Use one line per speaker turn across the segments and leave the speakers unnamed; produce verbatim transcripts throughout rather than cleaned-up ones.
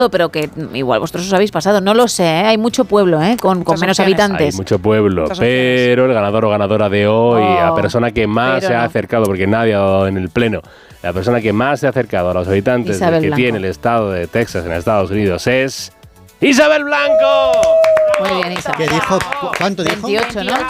pero que igual vosotros os habéis pasado, no lo sé, ¿eh? Hay mucho pueblo, ¿eh? Con, con menos
opciones.
habitantes.
Hay mucho pueblo, pero el ganador o ganadora de hoy,
Oh,
la persona que más se ha
no.
acercado, porque nadie ha dado en el pleno, la persona que más se ha acercado a los habitantes de
Isabel
que
Blanco.
tiene el estado de Texas en Estados Unidos es Isabel Blanco.
Muy bien, Isa.
¿Qué dijo? ¿Cu- ¿Cuánto dijo?
veintiocho, ¿no?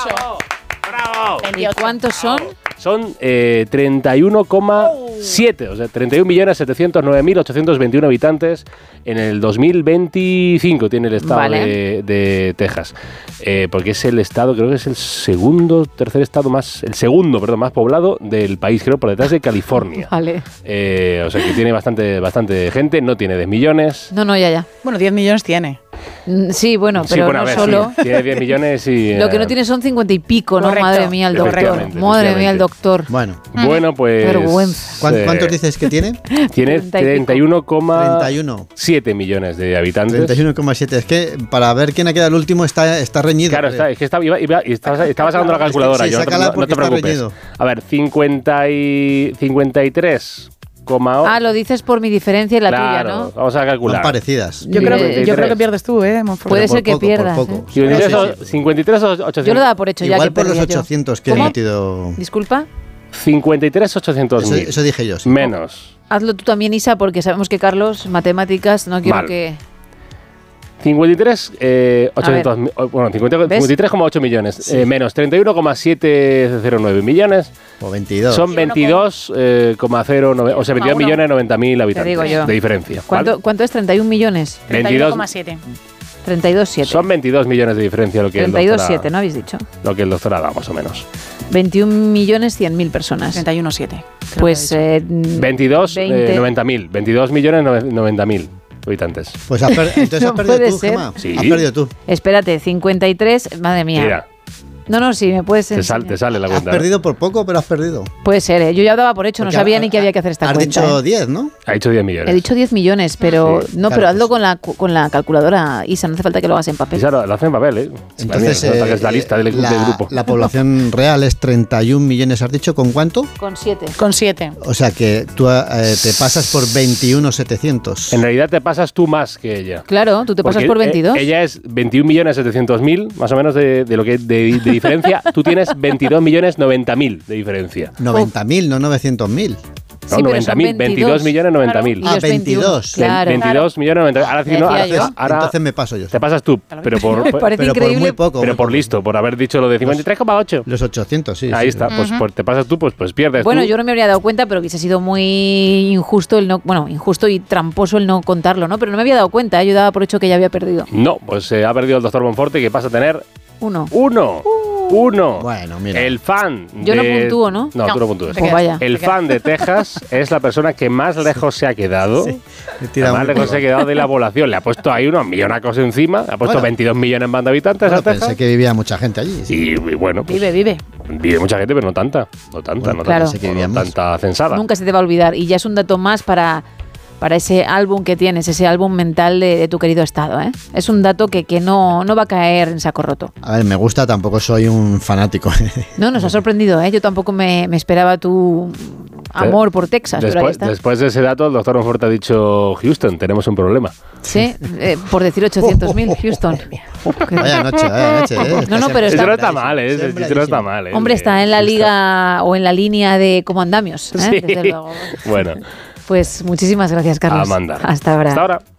¡Bravo!
¿Y cuántos son?
Son eh, treinta y uno coma siete, o sea, treinta y un millones setecientos nueve mil ochocientos veintiuno habitantes en el dos mil veinticinco tiene el estado
Vale.
de, de Texas. Eh, porque es el estado, creo que es el segundo, tercer estado más, el segundo, perdón, más poblado del país, creo, por detrás de California.
Vale.
Eh, o sea, que tiene bastante, bastante gente, no tiene diez millones.
No, no, ya, ya.
Bueno, diez millones tiene.
Mm, Sí, bueno,
Sí,
pero
bueno, a
no
ver,
solo.
sí, tiene diez millones y...
Lo que no
eh,
tiene son cincuenta y pico, ¿no?
Correcto.
Madre mía, el doctor.
Efectivamente,
Madre mía, el
efectivamente.
doctor.
Bueno,
Bueno, pues...
Vergüenza.
¿cuán-
eh,
¿cuántos dices que tiene?
Tiene
treinta y pico.
treinta y uno coma
treinta y uno.
siete millones de habitantes.
treinta y uno coma siete. Es que para ver quién ha quedado el último está, está reñido.
Claro,
creo.
está, es que estaba, iba, iba- y estaba, estaba sacando la calculadora.
Sí,
yo no te,
sácala
no- no
porque
te
está
preocupes.
reñido.
A ver, cincuenta y, cincuenta y tres coma ocho.
Ah, lo dices por mi diferencia y la
claro,
tuya, ¿no?
vamos a
Son
calcular.
parecidas.
Yo creo, que, yo creo que
veintitrés.
pierdes tú, ¿eh? Monfort?
Puede
por
ser que
poco, por
pierdas.
poco.
¿eh?
cincuenta y tres,
Sí, sí, sí.
cincuenta y tres ochocientos.
Yo lo daba por hecho ya
Igual
que
por los
perdía yo.
ochocientos que he
¿Cómo?
metido.
Disculpa.
cincuenta y tres ochocientos
Eso,
mil.
eso dije yo. Sí.
Menos.
Hazlo tú también, Isa, porque sabemos que Carlos, matemáticas, no quiero
Mal.
que...
cincuenta y tres, eh, ochocientos mil. Bueno, cincuenta,
¿Ves?
cincuenta y tres coma ocho millones. Eh, menos treinta y uno coma setecientos nueve millones.
O veintidós.
Son veintidós coma cero nueve. O sea, veintidós millones noventa mil habitantes.
digo yo.
De diferencia.
¿Cuánto,
¿vale?
¿Cuánto es? ¿treinta y un millones?
treinta y uno coma siete.
treinta y dos coma siete.
Son veintidós millones de diferencia lo que, el
treinta y dos coma
doctor ha-
siete, ¿no habéis dicho?
lo que el doctor ha dado, más o menos.
veintiún millones cien mil personas.
treinta y uno coma siete.
Pues eh,
veintidós,
veinte.
eh, noventa mil. veintidós millones noventa mil habitantes.
Pues has per- entonces
No
has perdido
puede
tú,
ser.
Gemma.
Sí.
Has perdido tú.
espérate, cincuenta y tres, madre mía.
Mira,
No, no, sí, me puedes
te, sal-
enseñar.
te sale la
Has
cuenta. ¿no?
perdido por poco, pero has perdido.
Puede ser, ¿eh? Yo ya daba por hecho, no
Porque
sabía
ha-
ni que había que hacer esta
Has
cuenta.
dicho
¿eh?
diez, ¿no?
Ha dicho diez millones.
He dicho diez millones, pero
Sí,
no,
claro,
pero hazlo
pues.
con la cu- con la calculadora, Isa, no hace falta que lo hagas en papel.
Y claro, lo hace en papel, ¿eh?
Entonces,
Madre mía, que
eh,
es la lista del,
la,
del grupo.
la población real es treinta y un millones, ¿has dicho? ¿Con cuánto?
Con siete.
Con siete.
O sea que tú eh, te pasas por veintiuno setecientos.
En realidad te pasas tú más que ella.
Claro, tú te pasas
Porque,
por
eh,
veintidós.
ella es veintiún millones setecientos mil, más o menos de, de lo que de, de diferencia. Tú tienes veintidós millones noventa mil de diferencia.
noventa mil, no novecientos mil.
No,
Sí, pero
noventa
son
mil,
veintidós.
veintidós millones noventa mil.
Y
Ah,
los veintiuno,
veintidós.
Claro.
veintidós millones noventa mil. Ahora, sí, no,
Decía
ahora,
yo.
ahora
Entonces me paso yo.
te pasas tú, pero por,
Me parece
pero por
increíble.
muy poco.
pero
muy
por
poco.
listo, por haber dicho lo de cincuenta y tres coma ocho.
Los ochocientos, sí.
Ahí
sí.
está, pues por- te pasas tú, pues, pues pierdes
Bueno,
tú.
yo no me habría dado cuenta, pero hubiese sido muy injusto el no, bueno, injusto y tramposo el no contarlo, ¿no? Pero no me había dado cuenta, ¿eh? Yo daba por hecho que ya había perdido.
No, pues eh, ha perdido el doctor Monforte, que pasa a tener
Uno.
uno. Uno.
Bueno, mira.
El fan.
Yo no
de-
puntúo, ¿no?
No,
No,
tú no puntúas.
te
Pues vaya.
El fan de Texas es la persona que más lejos se ha quedado.
Me tira
Más
muy
lejos
poco.
se ha quedado de la población. Le ha puesto ahí unos millonacos encima. Le ha puesto
Bueno.
veintidós millones más de habitantes
Bueno,
a Texas.
pensé que vivía mucha gente allí. sí.
Y, y bueno, pues,
Vive, vive.
vive mucha gente, pero no tanta. No tanta,
Bueno,
no
claro.
tanta.
Pensé que
No
vivía más.
tanta censada.
Nunca se te va a olvidar. Y ya es un dato más para, para ese álbum que tienes, ese álbum mental de, de tu querido estado, ¿eh? Es un dato que, que no, no va a caer en saco roto.
A ver, me gusta, tampoco soy un fanático.
No, nos ha sorprendido, ¿eh? Yo tampoco me, me esperaba tu amor por Texas, pero ahí
Después,
está.
después de ese dato, el doctor Monforte ha dicho: Houston, tenemos un problema.
Sí, eh, por decir ochocientos mil, Houston.
Vaya noche, vaya noche. ¿eh?
No, no, pero
Eso
está-
no está mal, ¿eh? Ese chiste no está
Sembradísimo.
mal, ¿eh?
Hombre, está en la
Houston.
liga o en la línea de como andamios, ¿eh?
Sí.
Desde luego.
Bueno,
Pues muchísimas gracias, Carlos.
a mandar.
Hasta ahora.
Hasta ahora.